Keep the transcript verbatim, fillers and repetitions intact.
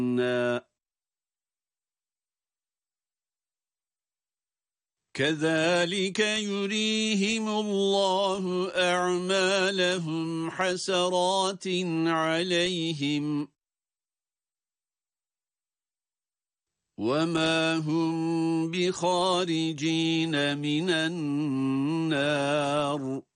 كذلك يريهم الله أعمالهم حسرات عليهم وما هم بخارجين من النار